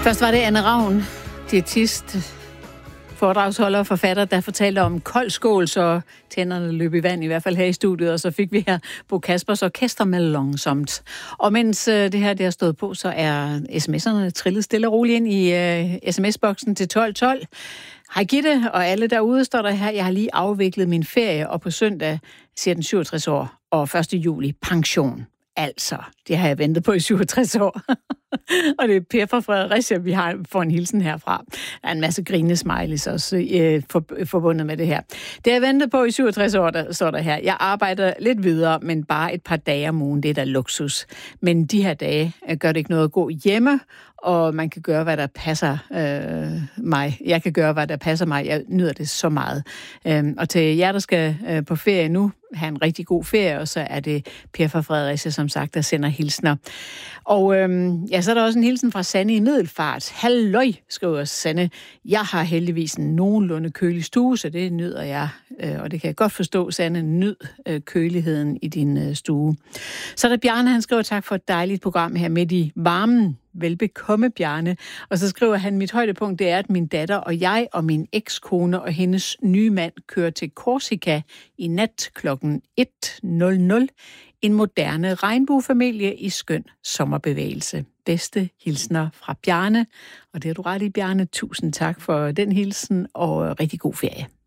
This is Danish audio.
Først var det Anne Ravn, diætist, foredragsholder og forfatter, der fortalte om kold skål, så tænderne løb i vand, i hvert fald her i studiet, og så fik vi her Bo Kaspers Orkester med Langsomt. Og mens det her det har stået på, så er sms'erne trillet stille og roligt ind i sms-boksen til 1212. Hej Gitte og alle derude, står der her. Jeg har lige afviklet min ferie, og på søndag siger den 67 år, og 1. juli pension. Altså, det har jeg ventet på i 67 år. Og det er Per fra Fredericia, vi får en hilsen herfra. Der er en masse grinesmileys også forbundet med det her. Det har jeg ventet på i 67 år, der står der her. Jeg arbejder lidt videre, men bare et par dage om ugen. Det er da luksus. Men de her dage gør det ikke noget at gå hjemme, og man kan gøre, hvad der passer mig. Jeg kan gøre, hvad der passer mig. Jeg nyder det så meget. Og til jer, der skal på ferie nu, have en rigtig god ferie, og så er det Per fra Fredericia, som sagt, der sender hilsner. Og så er der også en hilsen fra Sanne i Middelfart. Halløj, skriver Sanne. Jeg har heldigvis en nogenlunde kølig stue, så det nyder jeg. Og det kan jeg godt forstå, Sanne. Nyd køligheden i din stue. Så er der Bjarne, han skriver tak for et dejligt program her midt i varmen. Velbekomme, Bjarne. Og så skriver han, mit højdepunkt det er, at min datter og jeg og min ekskone og hendes nye mand kører til Korsika i nat kl. 1:00. En moderne regnbuefamilie i skøn sommerbevægelse. Bedste hilsner fra Bjarne. Og det har du ret i, Bjarne. Tusind tak for den hilsen, og rigtig god ferie.